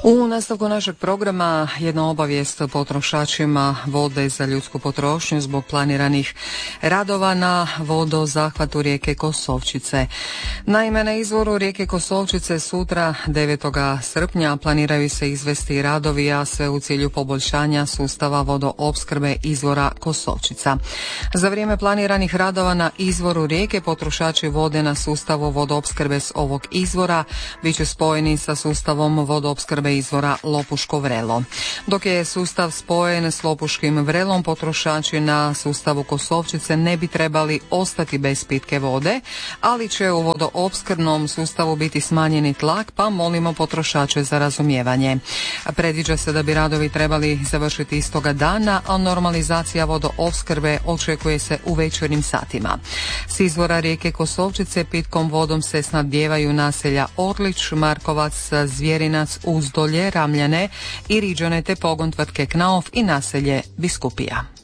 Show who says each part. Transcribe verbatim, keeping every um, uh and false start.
Speaker 1: U nastavku našeg programa jedna obavijest potrošačima vode za ljudsku potrošnju zbog planiranih radova na vodozahvatu rijeke Kosovčice. Naime, na izvoru rijeke Kosovčice sutra devetog srpnja planiraju se izvesti radovi, a sve u cilju poboljšanja sustava vodoopskrbe izvora Kosovčica. Za vrijeme planiranih radova na izvoru rijeke potrošači vode na sustavu vodoopskrbe s ovog izvora bit će spojeni sa sustavom vodoopskrbe izvora Lopuško vrelo. Dok je sustav spojen s Lopuškim vrelom, potrošači na sustavu Kosovčice ne bi trebali ostati bez pitke vode, ali će u vodoopskrbnom sustavu biti smanjeni tlak, pa molimo potrošače za razumijevanje. Predviđa se da bi radovi trebali završiti istoga dana, a normalizacija vodoopskrbe očekuje se u večernjim satima. S izvora rijeke Kosovčice pitkom vodom se snabdijevaju naselja Orlić, Markovac, Zvjerinac, Uzdolje, Ramljane i Riđane te pogon tvrtke Knauf i naselje Biskupija.